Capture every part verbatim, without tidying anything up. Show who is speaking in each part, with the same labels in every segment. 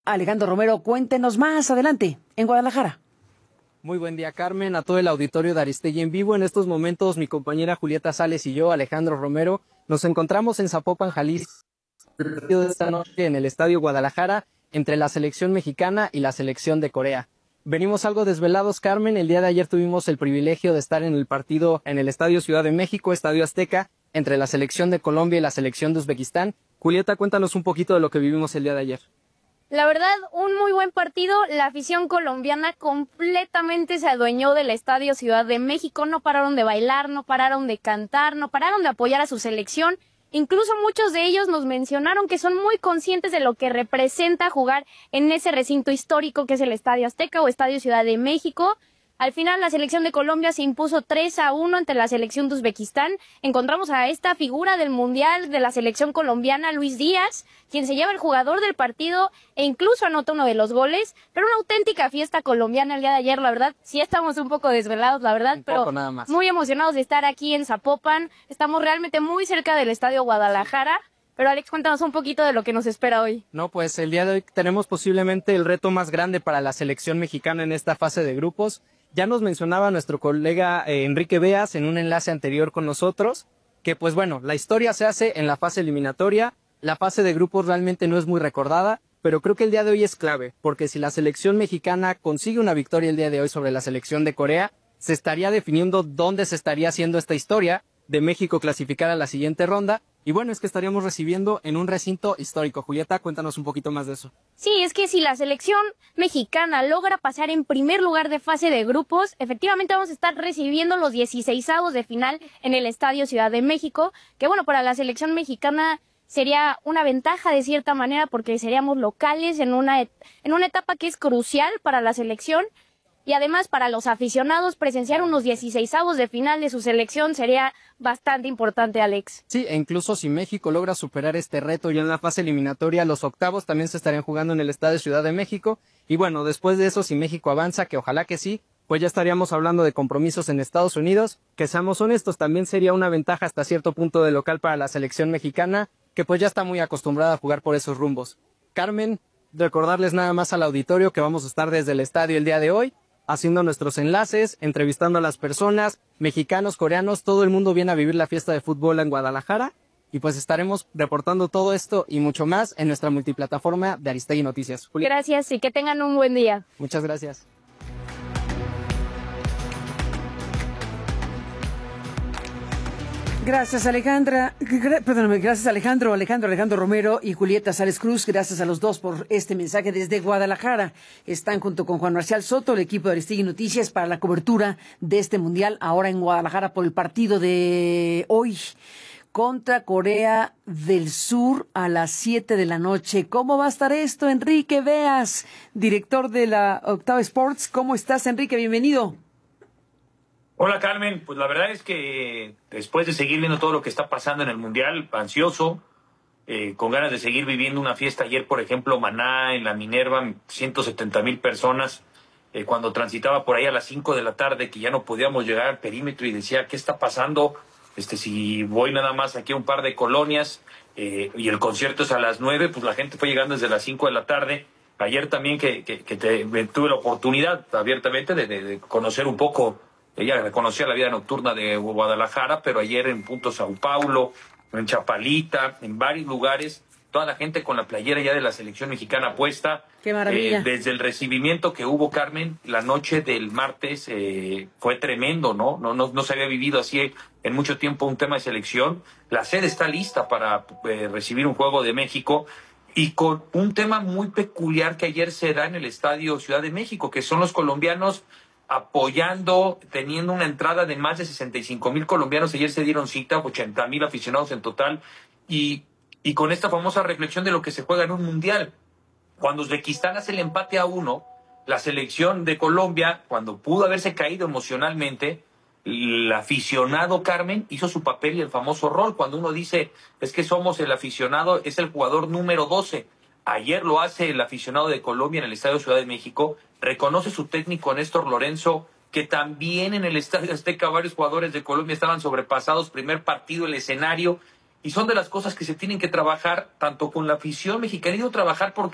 Speaker 1: Alejandro Romero, cuéntenos más adelante en Guadalajara.
Speaker 2: Muy buen día, Carmen, a todo el auditorio de Aristegui en vivo. En estos momentos, mi compañera Julieta Sales y yo, Alejandro Romero, nos encontramos en Zapopan, Jalisco, esta noche en el Estadio Guadalajara, entre la selección mexicana y la selección de Corea. Venimos algo desvelados, Carmen. El día de ayer tuvimos el privilegio de estar en el partido en el Estadio Ciudad de México, Estadio Azteca, entre la selección de Colombia y la selección de Uzbekistán. Julieta, cuéntanos un poquito de lo que vivimos el día de ayer.
Speaker 3: La verdad, un muy buen partido. La afición colombiana completamente se adueñó del Estadio Ciudad de México. No pararon de bailar, no pararon de cantar, no pararon de apoyar a su selección. Incluso muchos de ellos nos mencionaron que son muy conscientes de lo que representa jugar en ese recinto histórico que es el Estadio Azteca o Estadio Ciudad de México. Al final, la selección de Colombia se impuso tres a uno ante la selección de Uzbekistán. Encontramos a esta figura del Mundial de la selección colombiana, Luis Díaz, quien se lleva el jugador del partido e incluso anota uno de los goles. Pero una auténtica fiesta colombiana el día de ayer, la verdad. Sí estamos un poco desvelados, la verdad,
Speaker 2: un
Speaker 3: pero
Speaker 2: poco, nada más.
Speaker 3: Muy emocionados de estar aquí en Zapopan. Estamos realmente muy cerca del Estadio Guadalajara. Pero Alex, cuéntanos un poquito de lo que nos espera hoy.
Speaker 2: No, pues el día de hoy tenemos posiblemente el reto más grande para la selección mexicana en esta fase de grupos. Ya nos mencionaba nuestro colega eh, Enrique Beas en un enlace anterior con nosotros, que pues bueno, la historia se hace en la fase eliminatoria, la fase de grupos realmente no es muy recordada, pero creo que el día de hoy es clave, porque si la selección mexicana consigue una victoria el día de hoy sobre la selección de Corea, se estaría definiendo dónde se estaría haciendo esta historia de México clasificar a la siguiente ronda. Y bueno, es que estaríamos recibiendo en un recinto histórico. Julieta, cuéntanos un poquito más de eso.
Speaker 3: Sí, es que si la selección mexicana logra pasar en primer lugar de fase de grupos, efectivamente vamos a estar recibiendo los dieciseisavos de final en el Estadio Ciudad de México, que bueno, para la selección mexicana sería una ventaja de cierta manera porque seríamos locales en una, et- en una etapa que es crucial para la selección. Y además para los aficionados presenciar unos dieciseisavos de final de su selección sería bastante importante, Alex.
Speaker 2: Sí, e incluso si México logra superar este reto ya en la fase eliminatoria, los octavos también se estarían jugando en el Estadio Ciudad de México. Y bueno, después de eso, si México avanza, que ojalá que sí, pues ya estaríamos hablando de compromisos en Estados Unidos, que seamos honestos, también sería una ventaja hasta cierto punto de local para la selección mexicana, que pues ya está muy acostumbrada a jugar por esos rumbos. Carmen, recordarles nada más al auditorio que vamos a estar desde el estadio el día de hoy, haciendo nuestros enlaces, entrevistando a las personas, mexicanos, coreanos, todo el mundo viene a vivir la fiesta de fútbol en Guadalajara y pues estaremos reportando todo esto y mucho más en nuestra multiplataforma de Aristegui Noticias. Juli.
Speaker 3: Gracias y que tengan un buen día.
Speaker 2: Muchas gracias.
Speaker 1: Gracias, Alejandra. Gra- Perdóname, gracias, Alejandro, Alejandro, Alejandro Romero y Julieta Sales Cruz. Gracias a los dos por este mensaje desde Guadalajara. Están junto con Juan Marcial Soto, el equipo de Aristegui Noticias, para la cobertura de este mundial ahora en Guadalajara por el partido de hoy contra Corea del Sur a las siete de la noche. ¿Cómo va a estar esto, Enrique Beas, director de la Octava Sports? ¿Cómo estás, Enrique? Bienvenido.
Speaker 4: Hola Carmen, pues la verdad es que después de seguir viendo todo lo que está pasando en el Mundial, ansioso, eh, con ganas de seguir viviendo una fiesta. Ayer, por ejemplo, Maná, en la Minerva, ciento setenta mil personas, eh, cuando transitaba por ahí a las cinco de la tarde, que ya no podíamos llegar al perímetro y decía, ¿qué está pasando? Este, si voy nada más aquí a un par de colonias eh, y el concierto es a las nueve, pues la gente fue llegando desde las cinco de la tarde. Ayer también que, que, que te, tuve la oportunidad abiertamente de, de, de conocer un poco. Ella reconocía la vida nocturna de Guadalajara, pero ayer en Punto Sao Paulo, en Chapalita, en varios lugares, toda la gente con la playera ya de la selección mexicana puesta.
Speaker 1: ¡Qué maravilla!
Speaker 4: Eh, desde el recibimiento que hubo, Carmen, la noche del martes eh, fue tremendo, ¿no? No, no, no se había vivido así en mucho tiempo un tema de selección. La sede está lista para eh, recibir un juego de México y con un tema muy peculiar que ayer se da en el Estadio Ciudad de México, que son los colombianos apoyando, teniendo una entrada de más de sesenta y cinco mil colombianos. Ayer se dieron cita, ochenta mil aficionados en total, y, y con esta famosa reflexión de lo que se juega en un mundial. Cuando Uzbekistán hace el empate a uno, la selección de Colombia, cuando pudo haberse caído emocionalmente, el aficionado, Carmen, hizo su papel y el famoso rol. Cuando uno dice, es que somos el aficionado, es el jugador número doce. Ayer lo hace el aficionado de Colombia en el Estadio Ciudad de México. Reconoce su técnico Néstor Lorenzo, que también en el Estadio Azteca varios jugadores de Colombia estaban sobrepasados. Primer partido, el escenario. Y son de las cosas que se tienen que trabajar tanto con la afición mexicana. Y digo trabajar porque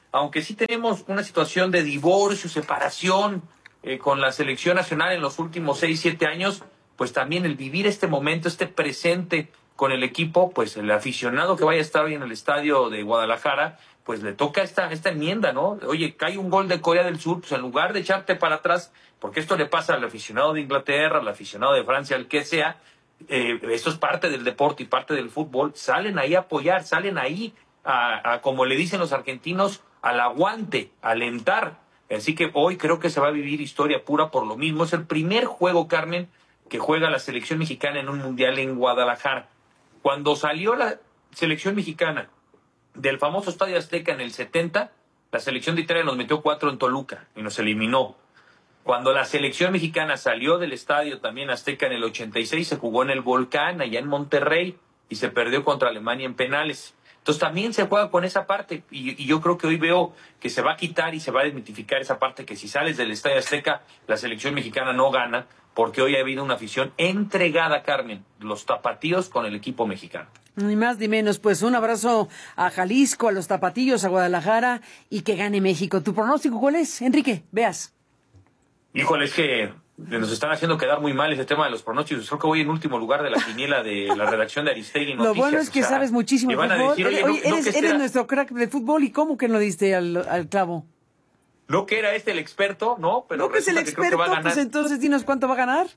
Speaker 4: aunque sí tenemos una situación de divorcio, separación eh, con la selección nacional en los últimos seis, siete años, pues también el vivir este momento, este presente con el equipo, pues el aficionado que vaya a estar hoy en el estadio de Guadalajara, pues le toca esta, esta enmienda, ¿no? Oye, cae un gol de Corea del Sur, pues en lugar de echarte para atrás, porque esto le pasa al aficionado de Inglaterra, al aficionado de Francia, al que sea, eh, esto es parte del deporte y parte del fútbol, salen ahí a apoyar, salen ahí a, a, como le dicen los argentinos, al aguante, a alentar. Así que hoy creo que se va a vivir historia pura por lo mismo. Es el primer juego, Carmen, que juega la selección mexicana en un mundial en Guadalajara. Cuando salió la selección mexicana del famoso Estadio Azteca en el setenta, la selección de Italia nos metió cuatro en Toluca y nos eliminó. Cuando la selección mexicana salió del estadio también Azteca en el ochenta y seis, se jugó en el Volcán, allá en Monterrey, y se perdió contra Alemania en penales. Entonces también se juega con esa parte, y, y yo creo que hoy veo que se va a quitar y se va a desmitificar esa parte, que si sales del Estadio Azteca, la selección mexicana no gana, porque hoy ha habido una afición entregada, Carmen, los tapatíos con el equipo mexicano.
Speaker 1: Ni más ni menos, pues un abrazo a Jalisco, a los tapatíos, a Guadalajara, y que gane México. ¿Tu pronóstico cuál es, Enrique? Veas.
Speaker 4: Híjole, es que nos están haciendo quedar muy mal ese tema de los pronósticos. Creo que voy en último lugar de la quiniela de la redacción de Aristegui Noticias.
Speaker 1: Lo bueno es que
Speaker 4: o sea,
Speaker 1: sabes muchísimo de fútbol.
Speaker 4: Decir, oye,
Speaker 1: Oye,
Speaker 4: no,
Speaker 1: eres,
Speaker 4: no, que
Speaker 1: eres
Speaker 4: era,
Speaker 1: nuestro crack de fútbol, ¿y cómo que no diste al, al clavo?
Speaker 4: No que era este el experto, ¿no? Pero
Speaker 1: no que es el experto, que pues entonces dinos cuánto va a ganar.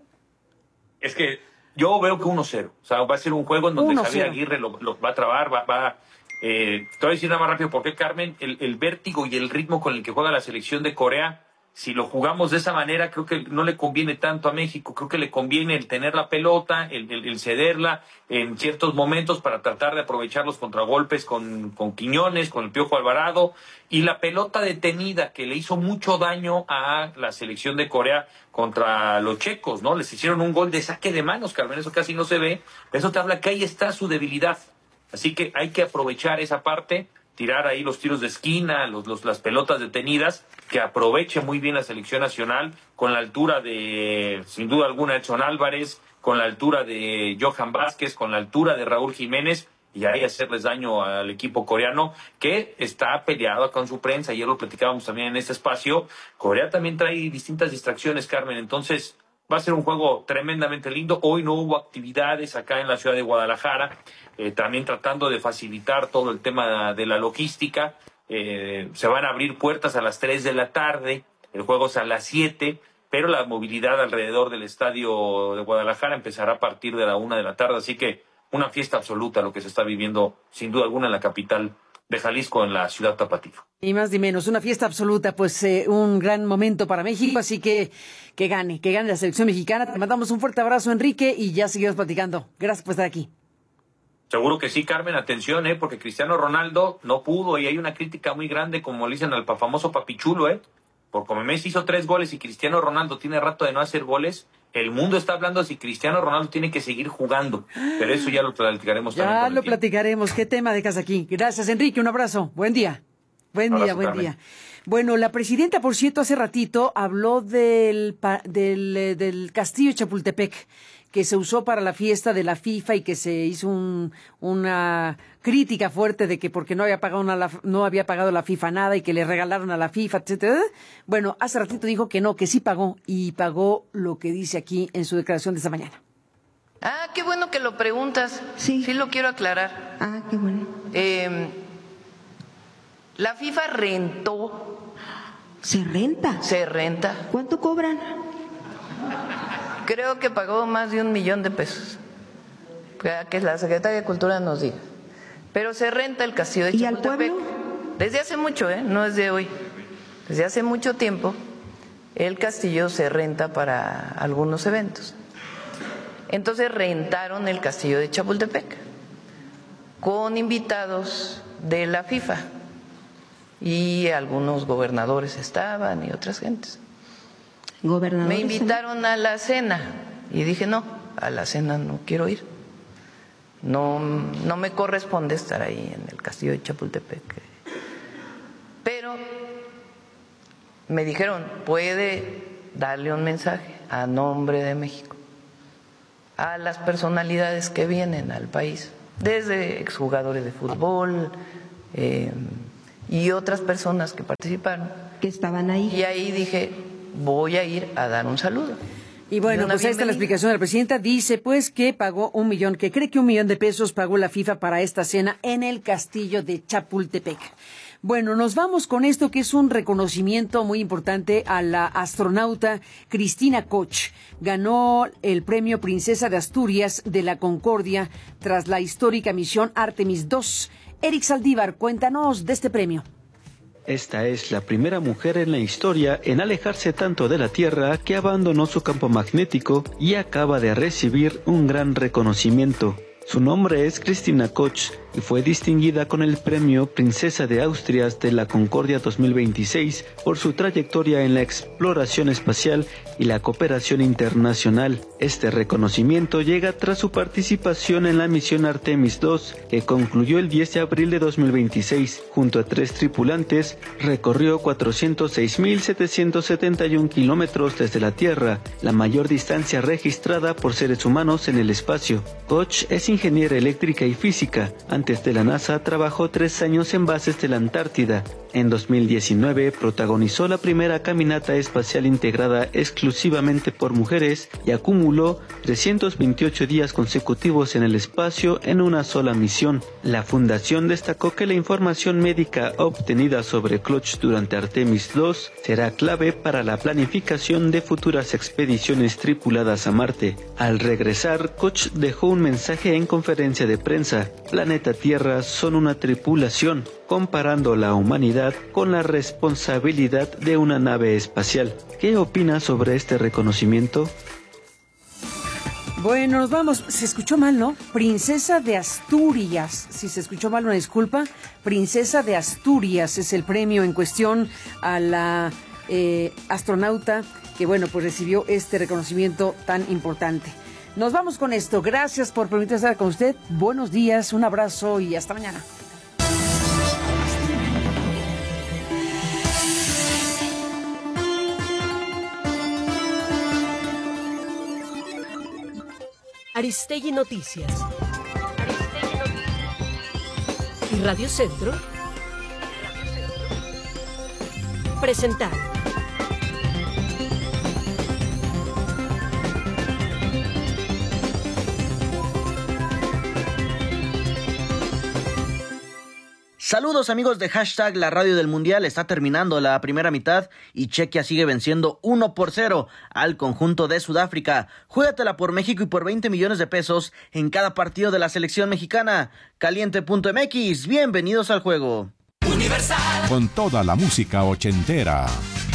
Speaker 4: Es que yo veo que uno cero. O sea, va a ser un juego en donde Javier Aguirre lo, lo va a trabar, va, va eh, te voy a decir nada más rápido por qué, Carmen, el, el vértigo y el ritmo con el que juega la selección de Corea, si lo jugamos de esa manera, creo que no le conviene tanto a México. Creo que le conviene el tener la pelota, el, el, el cederla en ciertos momentos para tratar de aprovechar los contragolpes con, con Quiñones, con el Piojo Alvarado, y la pelota detenida que le hizo mucho daño a la selección de Corea contra los checos, ¿no? Les hicieron un gol de saque de manos, Carmen, eso casi no se ve. Eso te habla que ahí está su debilidad. Así que hay que aprovechar esa parte, tirar ahí los tiros de esquina, los, los, las pelotas detenidas, que aproveche muy bien la selección nacional, con la altura de, sin duda alguna, Edson Álvarez, con la altura de Johan Vázquez, con la altura de Raúl Jiménez, y ahí hacerles daño al equipo coreano, que está peleado con su prensa. Ayer lo platicábamos también en este espacio. Corea también trae distintas distracciones, Carmen, entonces va a ser un juego tremendamente lindo. Hoy no hubo actividades acá en la ciudad de Guadalajara, eh, también tratando de facilitar todo el tema de la logística. Eh, se van a abrir puertas a las tres de la tarde, el juego es a las siete, pero la movilidad alrededor del estadio de Guadalajara empezará a partir de la una de la tarde, así que una fiesta absoluta lo que se está viviendo sin duda alguna en la capital de Jalisco, en la ciudad tapatío.
Speaker 1: Y más ni menos, una fiesta absoluta, pues eh, un gran momento para México, así que que gane, que gane la selección mexicana. Te mandamos un fuerte abrazo, Enrique, y ya seguimos platicando. Gracias por estar aquí.
Speaker 4: Seguro que sí, Carmen, atención, ¿eh? Porque Cristiano Ronaldo no pudo y hay una crítica muy grande, como le dicen al famoso papichulo, ¿eh? Porque como Messi hizo tres goles y Cristiano Ronaldo tiene rato de no hacer goles, el mundo está hablando si Cristiano Ronaldo tiene que seguir jugando. Pero eso ya lo platicaremos
Speaker 1: ya
Speaker 4: también.
Speaker 1: Ya lo platicaremos. ¿Qué tema dejas aquí? Gracias, Enrique. Un abrazo. Buen día. Buen abrazo, día, buen Carmen. día. Bueno, la presidenta, por cierto, hace ratito habló del, del, del castillo de Chapultepec, que se usó para la fiesta de la FIFA y que se hizo un, una crítica fuerte de que porque no había pagado una, no había pagado la FIFA nada y que le regalaron a la FIFA, etcétera. Bueno, hace ratito dijo que no, que sí pagó y pagó lo que dice aquí en su declaración de esta mañana.
Speaker 5: Ah, qué bueno que lo preguntas. Sí, sí lo quiero aclarar.
Speaker 6: Ah, qué bueno.
Speaker 5: Eh, la FIFA rentó.
Speaker 6: ¿Se renta?
Speaker 5: Se renta.
Speaker 6: ¿Cuánto cobran?
Speaker 5: Creo que pagó más de un millón de pesos. Que la Secretaría de Cultura nos diga. Pero se renta el castillo de
Speaker 6: ¿Y
Speaker 5: Chapultepec.
Speaker 6: al pueblo?
Speaker 5: Desde hace mucho, ¿eh? No es de hoy. Desde hace mucho tiempo el castillo se renta para algunos eventos. Entonces rentaron el castillo de Chapultepec con invitados de la FIFA y algunos gobernadores estaban y otras gentes. Me invitaron a la cena y dije no, a la cena no quiero ir. No, no me corresponde estar ahí en el castillo de Chapultepec. Pero me dijeron, puede darle un mensaje a nombre de México a las personalidades que vienen al país, desde exjugadores de fútbol eh, y otras personas que participaron.
Speaker 6: Que estaban ahí.
Speaker 5: Y ahí dije, voy a ir a dar un saludo.
Speaker 1: Y bueno, pues ahí está la explicación de la presidenta. Dice pues que pagó un millón, que cree que un millón de pesos pagó la FIFA para esta cena en el castillo de Chapultepec. Bueno, nos vamos con esto que es un reconocimiento muy importante a la astronauta Cristina Koch. Ganó el premio Princesa de Asturias de la Concordia tras la histórica misión Artemis dos. Eric Saldívar, cuéntanos de este premio.
Speaker 7: Esta es la primera mujer en la historia en alejarse tanto de la Tierra que abandonó su campo magnético y acaba de recibir un gran reconocimiento. Su nombre es Cristina Koch y fue distinguida con el premio Princesa de Asturias de la Concordia dos mil veintiséis por su trayectoria en la exploración espacial y la cooperación internacional. Este reconocimiento llega tras su participación en la misión Artemis dos, que concluyó el diez de abril de dos mil veintiséis. Junto a tres tripulantes, recorrió cuatrocientos seis mil setecientos setenta y uno kilómetros desde la Tierra, la mayor distancia registrada por seres humanos en el espacio. Koch es ingeniera eléctrica y física. Antes de la NASA trabajó tres años en bases de la Antártida. En dos mil diecinueve protagonizó la primera caminata espacial integrada exclusivamente por mujeres y acumuló trescientos veintiocho días consecutivos en el espacio en una sola misión. La fundación destacó que la información médica obtenida sobre Koch durante Artemis dos será clave para la planificación de futuras expediciones tripuladas a Marte. Al regresar, Koch dejó un mensaje en conferencia de prensa: Planeta Tierra son una tripulación, comparando la humanidad con la responsabilidad de una nave espacial. ¿Qué opinas sobre este reconocimiento?
Speaker 1: Bueno, nos vamos. Se escuchó mal, ¿no? Princesa de Asturias. Si se escuchó mal, una disculpa. Princesa de Asturias es el premio en cuestión a la eh, astronauta que, bueno, pues recibió este reconocimiento tan importante. Nos vamos con esto. Gracias por permitirme estar con usted. Buenos días, un abrazo y hasta mañana.
Speaker 8: Aristegui Noticias. Y Radio Centro presentaron.
Speaker 9: Saludos amigos de Hashtag La Radio del Mundial. Está terminando la primera mitad y Chequia sigue venciendo uno por cero al conjunto de Sudáfrica. Juégatela por México y por veinte millones de pesos en cada partido de la selección mexicana. Caliente punto m x, bienvenidos al juego.
Speaker 10: Universal. Con toda la música ochentera.